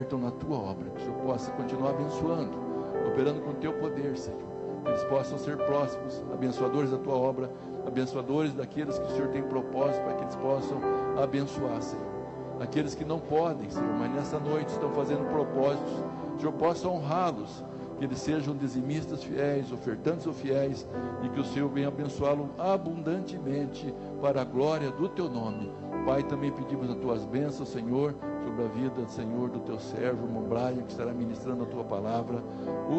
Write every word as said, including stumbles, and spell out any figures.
na tua obra, que o Senhor possa continuar abençoando, operando com o teu poder, Senhor, que eles possam ser próximos, abençoadores da tua obra, abençoadores daqueles que o Senhor tem propósito para que eles possam abençoar, Senhor. Aqueles que não podem, Senhor, mas nessa noite estão fazendo propósitos, o Senhor possa honrá-los, que eles sejam dizimistas fiéis, ofertantes ou fiéis, e que o Senhor venha abençoá-los abundantemente para a glória do teu nome. Pai, também pedimos as tuas bênçãos, Senhor, sobre a vida, Senhor, do teu servo, irmão Brian, que estará ministrando a tua palavra.